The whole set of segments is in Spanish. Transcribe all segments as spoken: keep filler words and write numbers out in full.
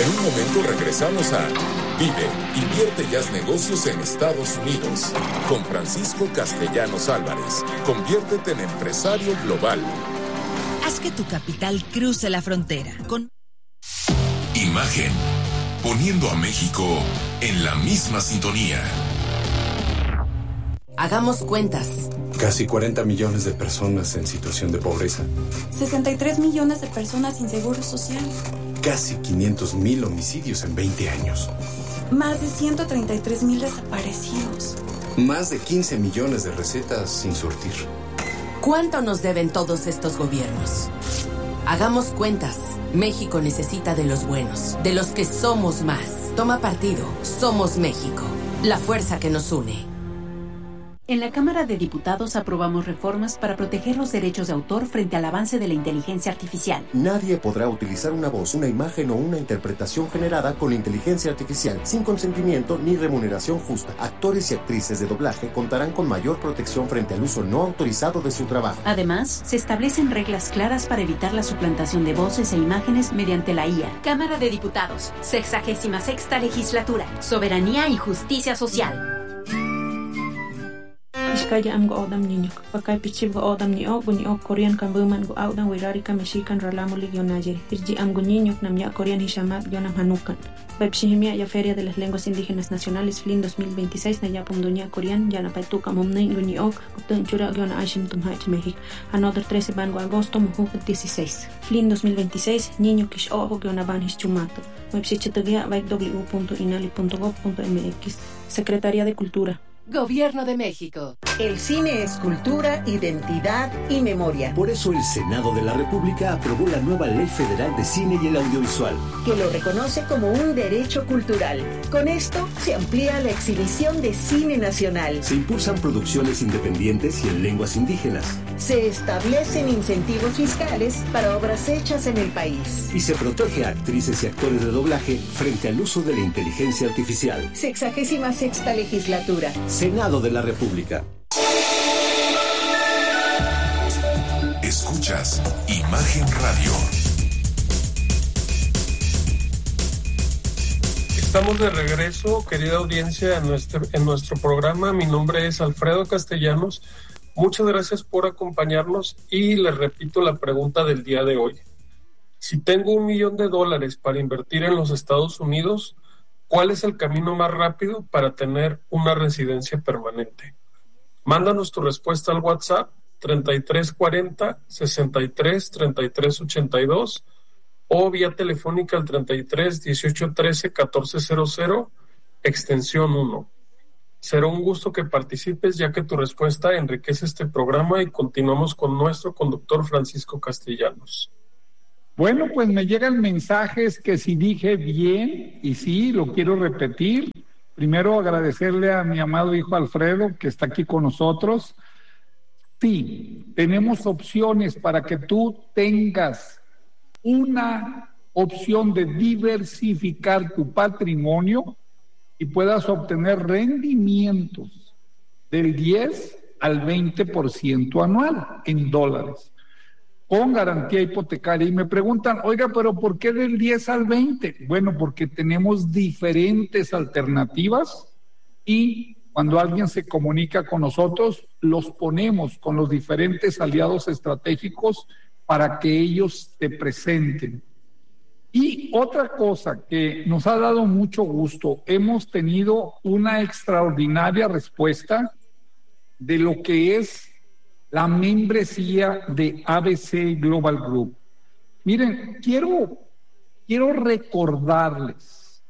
En un momento regresamos a Vive, invierte y haz negocios en Estados Unidos. Con Francisco Castellanos Álvarez. Conviértete en empresario global. Haz que tu capital cruce la frontera. Con Imagen. Poniendo a México en la misma sintonía. Hagamos cuentas. Casi cuarenta millones de personas en situación de pobreza. sesenta y tres millones de personas sin seguro social. Casi quinientos mil homicidios en veinte años. Más de ciento treinta y tres mil desaparecidos. Más de quince millones de recetas sin surtir. ¿Cuánto nos deben todos estos gobiernos? Hagamos cuentas. México necesita de los buenos, de los que somos más. Toma partido. Somos México. La fuerza que nos une. En la Cámara de Diputados aprobamos reformas para proteger los derechos de autor frente al avance de la inteligencia artificial. Nadie podrá utilizar una voz, una imagen o una interpretación generada con inteligencia artificial sin consentimiento ni remuneración justa. Actores y actrices de doblaje contarán con mayor protección frente al uso no autorizado de su trabajo. Además, se establecen reglas claras para evitar la suplantación de voces e imágenes mediante la I A. Cámara de Diputados, sexagésima sexta legislatura, soberanía y justicia social. Iskaya am go odam niño, pakay pichib go odam ni o guni o Korean kan buman go audan wirari ka Mexican ralamuli gyonajer. Irji am go niño nam ya Korean hishamat gyonam hanukan. Webshihimia ya Feria de las Lenguas Indígenas Nacionales Flin dos mil veintiséis na ya pomdunya Korean ya na paituka momnei guni o utun chura gyona aishim tum hach México. Another trece bango agosto muhu dieciséis. Flin dos mil veintiséis niño kish ojo gyona ban hischumato. Webshichitagia vai w punto inali punto gov punto m x. Secretaría de Cultura. Gobierno de México. El cine es cultura, identidad y memoria. Por eso el Senado de la República aprobó la nueva Ley Federal de Cine y el Audiovisual, que lo reconoce como un derecho cultural. Con esto se amplía la exhibición de cine nacional. Se impulsan producciones independientes y en lenguas indígenas. Se establecen incentivos fiscales para obras hechas en el país. Y se protege a actrices y actores de doblaje frente al uso de la inteligencia artificial. Sexagésima sexta legislatura. Senado de la República. Escuchas Imagen Radio. Estamos de regreso, querida audiencia, en nuestro, en nuestro programa. Mi nombre es Alfredo Castellanos. Muchas gracias por acompañarnos y les repito la pregunta del día de hoy. Si tengo un millón de dólares para invertir en los Estados Unidos, ¿cuál es el camino más rápido para tener una residencia permanente? Mándanos tu respuesta al WhatsApp treinta y tres cuarenta, sesenta y tres, treinta y tres ochenta y dos o vía telefónica al treinta y tres, dieciocho trece, catorce cero cero, extensión uno. Será un gusto que participes, ya que tu respuesta enriquece este programa, y continuamos con nuestro conductor Francisco Castellanos. Bueno, pues me llegan mensajes que si dije bien, y sí, lo quiero repetir. Primero agradecerle a mi amado hijo Alfredo, que está aquí con nosotros. Sí, tenemos opciones para que tú tengas una opción de diversificar tu patrimonio y puedas obtener rendimientos del diez al veinte por ciento anual en dólares, con garantía hipotecaria. Y me preguntan, oiga, pero ¿por qué del diez al veinte? Bueno, porque tenemos diferentes alternativas, y cuando alguien se comunica con nosotros, los ponemos con los diferentes aliados estratégicos para que ellos te presenten. Y otra cosa que nos ha dado mucho gusto, hemos tenido una extraordinaria respuesta de lo que es la membresía de A B C Global Group. Miren, quiero, quiero recordarles,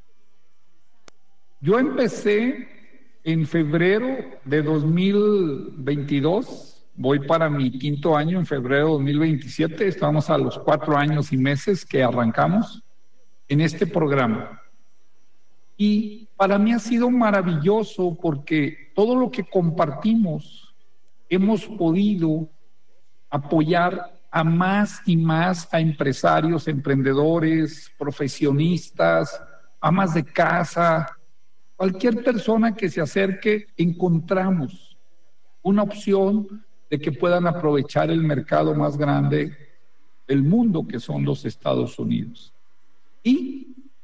yo empecé en febrero de dos mil veintidós, voy para mi quinto año en febrero de dos mil veintisiete, estamos a los cuatro años y meses que arrancamos en este programa. Y para mí ha sido maravilloso porque todo lo que compartimos hemos podido apoyar a más y más a empresarios, emprendedores, profesionistas, amas de casa, cualquier persona que se acerque. Encontramos una opción de que puedan aprovechar el mercado más grande del mundo, que son los Estados Unidos. Y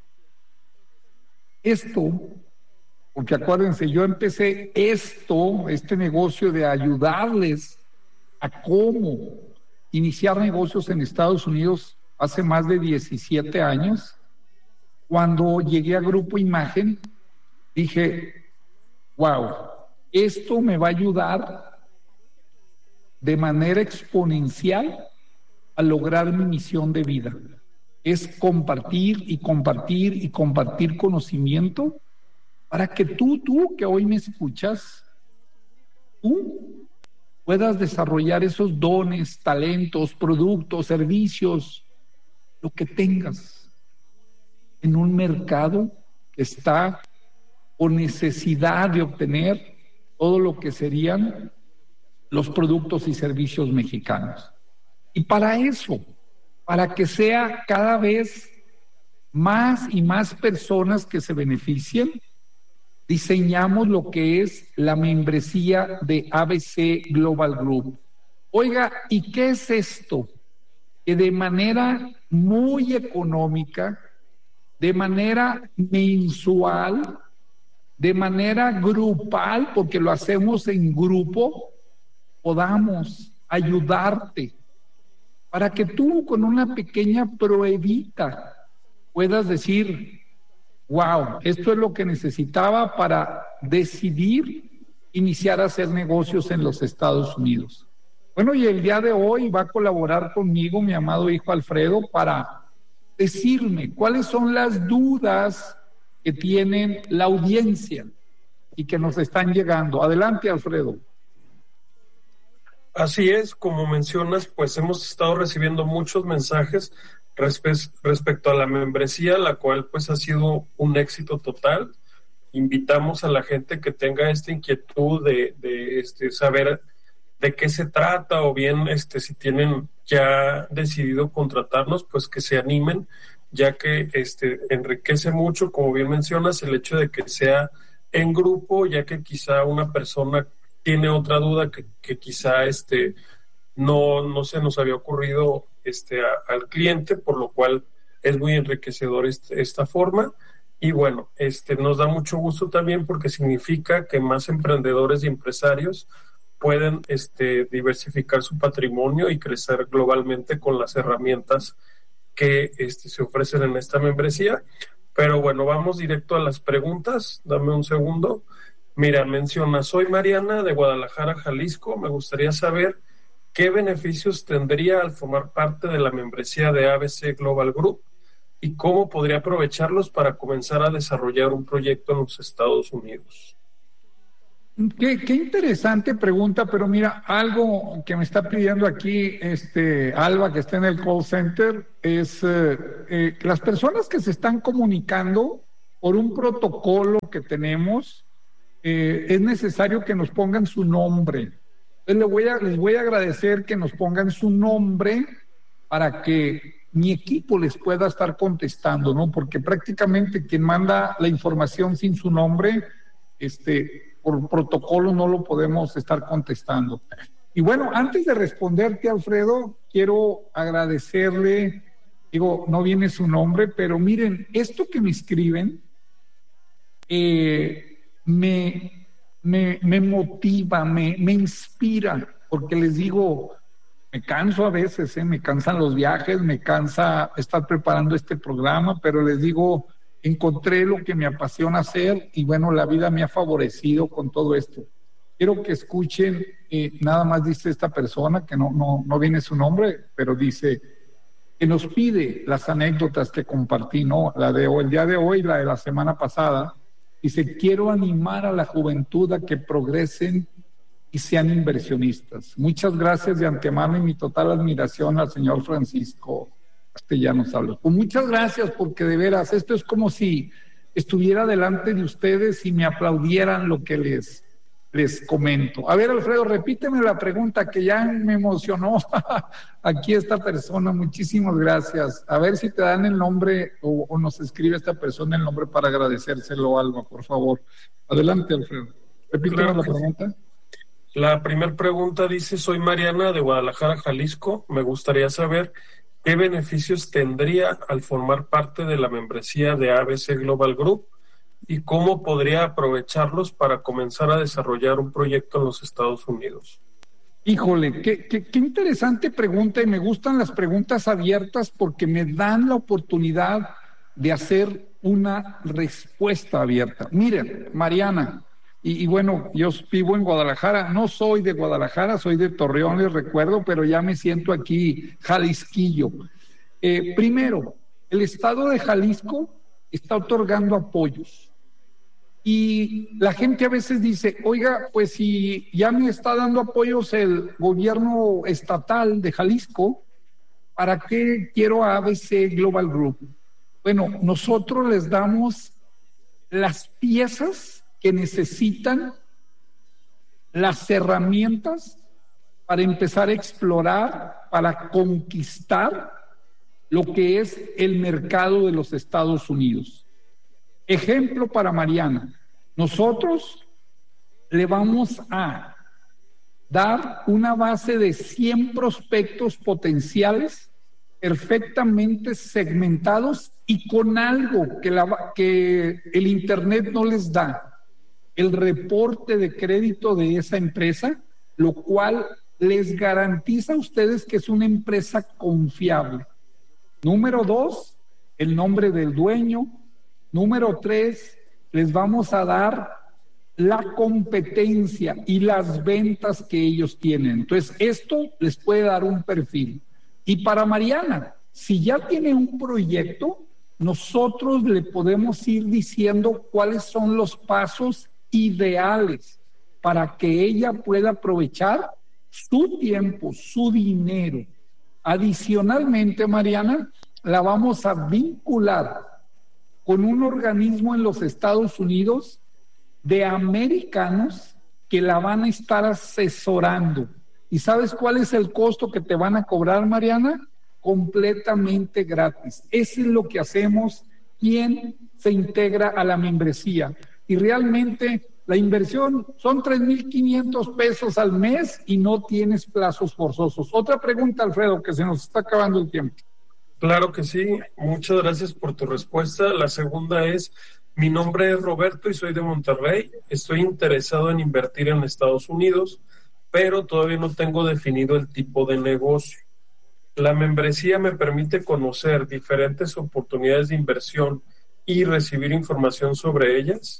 Esto, porque acuérdense, yo empecé esto, este negocio de ayudarles a cómo iniciar negocios en Estados Unidos hace más de diecisiete años. Cuando llegué a Grupo Imagen, dije, wow, esto me va a ayudar de manera exponencial a lograr mi misión de vida. Es compartir y compartir y compartir conocimiento para que tú, tú que hoy me escuchas, tú puedas desarrollar esos dones, talentos, productos, servicios, lo que tengas en un mercado que está con necesidad de obtener todo lo que serían los productos y servicios mexicanos. Y para eso, para que sea cada vez más y más personas que se beneficien, diseñamos lo que es la membresía de A B C Global Group. Oiga, ¿y qué es esto? Que de manera muy económica, de manera mensual, de manera grupal, porque lo hacemos en grupo, podamos ayudarte para que tú con una pequeña pruebita puedas decir, wow, esto es lo que necesitaba para decidir iniciar a hacer negocios en los Estados Unidos. Bueno, y el día de hoy va a colaborar conmigo mi amado hijo Alfredo para decirme cuáles son las dudas que tienen la audiencia y que nos están llegando. Adelante, Alfredo. Así es, como mencionas, pues hemos estado recibiendo muchos mensajes respe- respecto a la membresía, la cual pues ha sido un éxito total. Invitamos a la gente que tenga esta inquietud de, de este, saber de qué se trata, o bien este, si tienen ya decidido contratarnos, pues que se animen, ya que este, enriquece mucho, como bien mencionas, el hecho de que sea en grupo, ya que quizá una persona tiene otra duda que, que quizá este, no, no se nos había ocurrido este, a, al cliente, por lo cual es muy enriquecedor este, esta forma. Y bueno, este, nos da mucho gusto también porque significa que más emprendedores y empresarios pueden este, diversificar su patrimonio y crecer globalmente con las herramientas que este, se ofrecen en esta membresía. Pero bueno, vamos directo a las preguntas. Dame un segundo. Mira, menciona, soy Mariana de Guadalajara, Jalisco. Me gustaría saber qué beneficios tendría al formar parte de la membresía de A B C Global Group y cómo podría aprovecharlos para comenzar a desarrollar un proyecto en los Estados Unidos. Qué, qué interesante pregunta, pero mira, algo que me está pidiendo aquí este Alba, que está en el call center, es eh, eh, las personas que se están comunicando por un protocolo que tenemos, eh, es necesario que nos pongan su nombre. Entonces les voy a, les voy a agradecer que nos pongan su nombre para que mi equipo les pueda estar contestando, ¿no? Porque prácticamente quien manda la información sin su nombre, este... por protocolo no lo podemos estar contestando. Y bueno, antes de responderte, Alfredo, quiero agradecerle, digo, no viene su nombre, pero miren, esto que me escriben eh, me, me, me motiva, me, me inspira, porque les digo, me canso a veces, ¿eh? Me cansan los viajes, me cansa estar preparando este programa, pero les digo, encontré lo que me apasiona hacer y bueno, la vida me ha favorecido con todo esto. Quiero que escuchen, eh, nada más dice esta persona, que no, no, no viene su nombre, pero dice que nos pide las anécdotas que compartí, ¿no? La de hoy, el día de hoy, la de la semana pasada. Dice, quiero animar a la juventud a que progresen y sean inversionistas. Muchas gracias de antemano y mi total admiración al señor Francisco Castellanos Alvarez. Pues muchas gracias, porque de veras, esto es como si estuviera delante de ustedes y me aplaudieran lo que les, les comento. A ver, Alfredo, repíteme la pregunta que ya me emocionó aquí esta persona. Muchísimas gracias. A ver si te dan el nombre o, o nos escribe esta persona el nombre para agradecérselo, Alba, por favor. Adelante, Alfredo. Repíteme claro, la pregunta. La primera pregunta dice, soy Mariana de Guadalajara, Jalisco. Me gustaría saber ¿qué beneficios tendría al formar parte de la membresía de A B C Global Group y cómo podría aprovecharlos para comenzar a desarrollar un proyecto en los Estados Unidos? Híjole, qué, qué, qué interesante pregunta, y me gustan las preguntas abiertas porque me dan la oportunidad de hacer una respuesta abierta. Miren, Mariana, y, y bueno, yo vivo en Guadalajara, no soy de Guadalajara, soy de Torreón, les recuerdo, pero ya me siento aquí jalisquillo. Eh, primero, el estado de Jalisco está otorgando apoyos. Y la gente a veces dice, oiga, pues si ya me está dando apoyos el gobierno estatal de Jalisco, ¿para qué quiero a A B C Global Group? Bueno, nosotros les damos las piezas que necesitan, las herramientas para empezar a explorar, para conquistar lo que es el mercado de los Estados Unidos. Ejemplo para Mariana, nosotros le vamos a dar una base de cien prospectos potenciales perfectamente segmentados y con algo que, la, que el Internet no les da, el reporte de crédito de esa empresa, lo cual les garantiza a ustedes que es una empresa confiable. Número dos, el nombre del dueño. Número tres, les vamos a dar la competencia y las ventas que ellos tienen. Entonces, esto les puede dar un perfil. Y para Mariana, si ya tiene un proyecto, nosotros le podemos ir diciendo cuáles son los pasos ideales para que ella pueda aprovechar su tiempo, su dinero. Adicionalmente, Mariana, la vamos a vincular con un organismo en los Estados Unidos de americanos que la van a estar asesorando. ¿Y sabes cuál es el costo que te van a cobrar, Mariana? Completamente gratis. Eso es lo que hacemos quien se integra a la membresía. Y realmente la inversión son tres mil quinientos pesos al mes y no tienes plazos forzosos. Otra pregunta, Alfredo, que se nos está acabando el tiempo. Claro que sí, muchas gracias por tu respuesta. La segunda es, mi nombre es Roberto y soy de Monterrey. Estoy interesado en invertir en Estados Unidos, pero todavía no tengo definido el tipo de negocio. La membresía me permite conocer diferentes oportunidades de inversión y recibir información sobre ellas.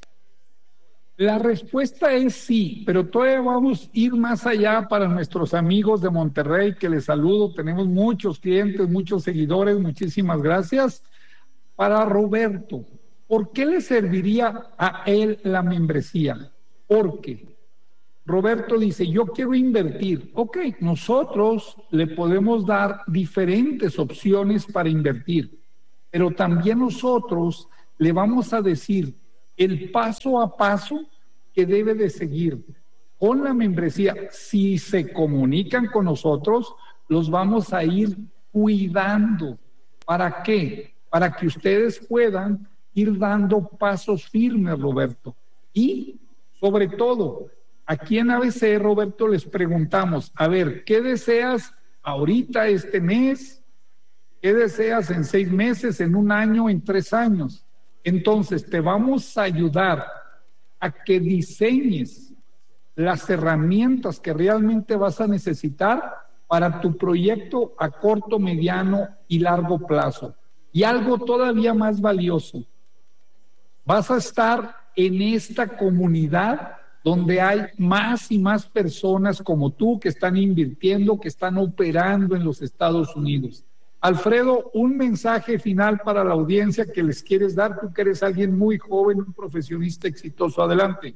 La respuesta es sí, pero todavía vamos a ir más allá para nuestros amigos de Monterrey, que les saludo. Tenemos muchos clientes, muchos seguidores, muchísimas gracias. Para Roberto, ¿por qué le serviría a él la membresía? Porque Roberto dice, yo quiero invertir. Ok, nosotros le podemos dar diferentes opciones para invertir, pero también nosotros le vamos a decir el paso a paso que debe de seguir con la membresía. Si se comunican con nosotros, los vamos a ir cuidando. ¿Para qué? Para que ustedes puedan ir dando pasos firmes, Roberto. Y, sobre todo, aquí en A B C, Roberto, les preguntamos, a ver, ¿qué deseas ahorita, este mes? ¿Qué deseas en seis meses, en un año, en tres años? Entonces, te vamos a ayudar a que diseñes las herramientas que realmente vas a necesitar para tu proyecto a corto, mediano y largo plazo. Y algo todavía más valioso, vas a estar en esta comunidad donde hay más y más personas como tú que están invirtiendo, que están operando en los Estados Unidos. Alfredo, un mensaje final para la audiencia que les quieres dar, tú que eres alguien muy joven, un profesionista exitoso. Adelante.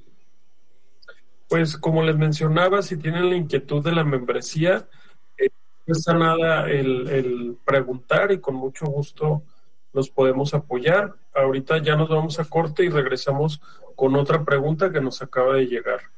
Pues como les mencionaba, si tienen la inquietud de la membresía, eh, no está nada el, el preguntar y con mucho gusto los podemos apoyar. Ahorita ya nos vamos a corte y regresamos con otra pregunta que nos acaba de llegar.